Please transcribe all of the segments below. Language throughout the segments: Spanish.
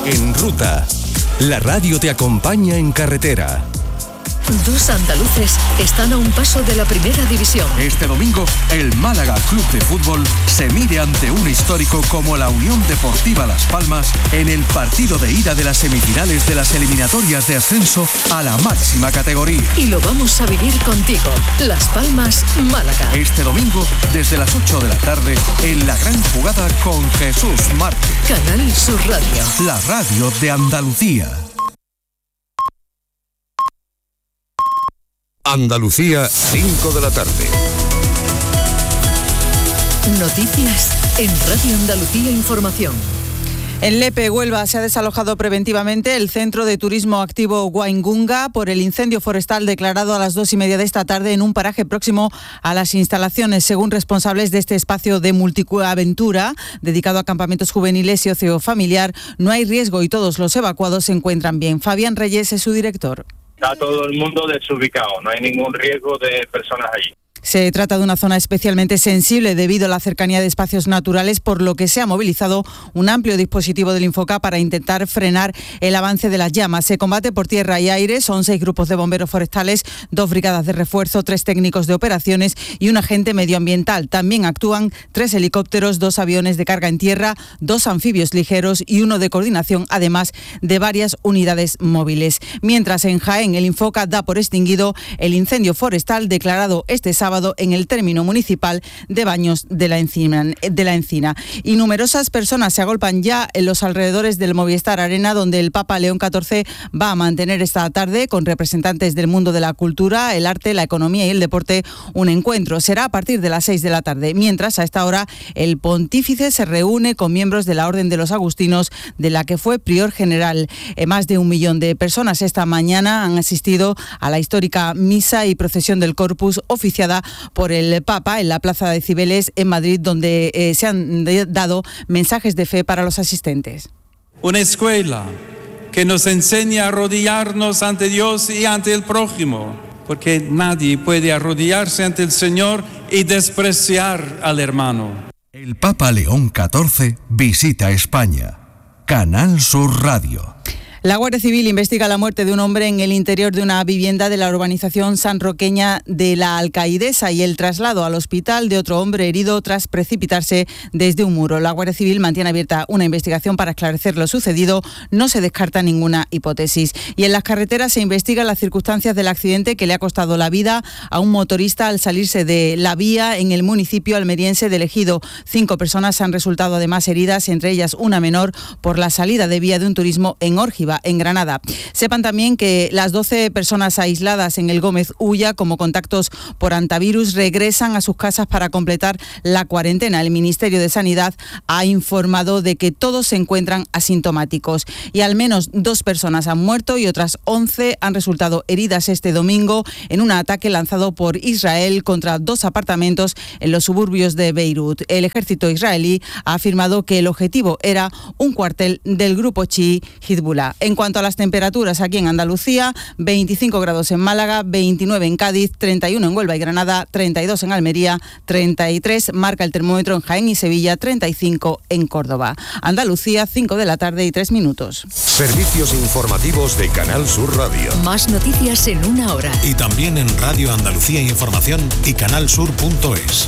En Ruta, la radio te acompaña en carretera. Dos andaluces están a un paso de la primera división. Este domingo, el Málaga Club de Fútbol se mide ante un histórico como la Unión Deportiva Las Palmas en el partido de ida de las semifinales de las eliminatorias de ascenso a la máxima categoría. Y lo vamos a vivir contigo. Las Palmas, Málaga. Este domingo, desde las 8 de la tarde, en la gran jugada con Jesús Márquez. Canal Sur Radio. La radio de Andalucía. Andalucía, 5 de la tarde. Noticias en Radio Andalucía Información. En Lepe, Huelva, se ha desalojado preventivamente el centro de turismo activo Waingunga por el incendio forestal declarado a las 2:30 de esta tarde en un paraje próximo a las instalaciones, según responsables de este espacio de multiaventura dedicado a campamentos juveniles y ocio familiar. No hay riesgo y todos los evacuados se encuentran bien. Fabián Reyes es su director. Está todo el mundo desubicado, no hay ningún riesgo de personas allí. Se trata de una zona especialmente sensible debido a la cercanía de espacios naturales, por lo que se ha movilizado un amplio dispositivo del Infoca para intentar frenar el avance de las llamas. Se combate por tierra y aire, son 6 grupos de bomberos forestales, 2 brigadas de refuerzo, 3 técnicos de operaciones y un agente medioambiental. También actúan 3 helicópteros, 2 aviones de carga en tierra, 2 anfibios ligeros y 1 de coordinación, además de varias unidades móviles. Mientras en Jaén, el Infoca da por extinguido el incendio forestal declarado este sábado en el término municipal de Baños de la Encina. Y numerosas personas se agolpan ya en los alrededores del Movistar Arena, donde el Papa León XIV va a mantener esta tarde con representantes del mundo de la cultura, el arte, la economía y el deporte un encuentro. Será a partir de las 6 de la tarde, mientras a esta hora el pontífice se reúne con miembros de la Orden de los Agustinos, de la que fue prior general. Más de 1 millón de personas esta mañana han asistido a la histórica misa y procesión del Corpus oficiada por el Papa en la Plaza de Cibeles en Madrid, donde se han dado mensajes de fe para los asistentes. Una escuela que nos enseña a arrodillarnos ante Dios y ante el prójimo, porque nadie puede arrodillarse ante el Señor y despreciar al hermano. El Papa León XIV visita España. Canal Sur Radio. La Guardia Civil investiga la muerte de un hombre en el interior de una vivienda de la urbanización sanroqueña de La Alcaidesa y el traslado al hospital de otro hombre herido tras precipitarse desde un muro. La Guardia Civil mantiene abierta una investigación para esclarecer lo sucedido. No se descarta ninguna hipótesis. Y en las carreteras se investigan las circunstancias del accidente que le ha costado la vida a un motorista al salirse de la vía en el municipio almeriense de Ejido. 5 personas han resultado además heridas, entre ellas una menor, por la salida de vía de un turismo en Órgiva, en Granada. Sepan también que las 12 personas aisladas en el Gómez Ulla como contactos por antivirus regresan a sus casas para completar la cuarentena. El Ministerio de Sanidad ha informado de que todos se encuentran asintomáticos y al menos 2 personas han muerto y otras 11 han resultado heridas este domingo en un ataque lanzado por Israel contra 2 apartamentos en los suburbios de Beirut. El ejército israelí ha afirmado que el objetivo era un cuartel del grupo chií Hezbollah. En cuanto a las temperaturas aquí en Andalucía, 25 grados en Málaga, 29 en Cádiz, 31 en Huelva y Granada, 32 en Almería, 33 marca el termómetro en Jaén y Sevilla, 35 en Córdoba. Andalucía, 5 de la tarde y 3 minutos. Servicios informativos de Canal Sur Radio. Más noticias en 1 hora. Y también en Radio Andalucía Información y canalsur.es.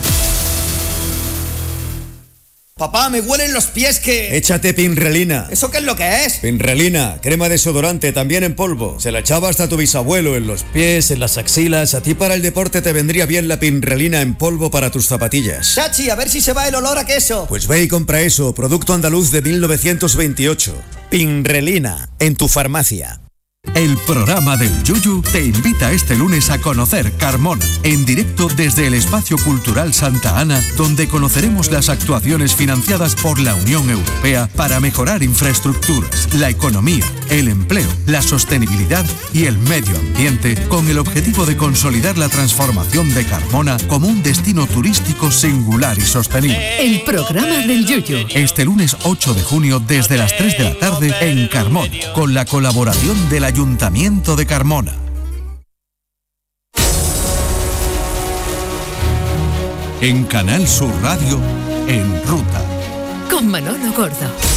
Papá, me huelen los pies que... Échate Pinrelina. ¿Eso qué es lo que es? Pinrelina, crema desodorante, también en polvo. Se la echaba hasta tu bisabuelo en los pies, en las axilas. A ti para el deporte te vendría bien la Pinrelina en polvo para tus zapatillas. Chachi, a ver si se va el olor a queso. Pues ve y compra eso, producto andaluz de 1928. Pinrelina, en tu farmacia. El programa del Yuyu te invita este lunes a conocer Carmona, en directo desde el Espacio Cultural Santa Ana, donde conoceremos las actuaciones financiadas por la Unión Europea para mejorar infraestructuras, la economía, el empleo, la sostenibilidad y el medio ambiente, con el objetivo de consolidar la transformación de Carmona como un destino turístico singular y sostenible. El programa del Yuyu. Este lunes 8 de junio desde las 3 de la tarde en Carmona, con la colaboración del Ayuntamiento de Carmona. En Canal Sur Radio, En Ruta. Con Manolo Gordo.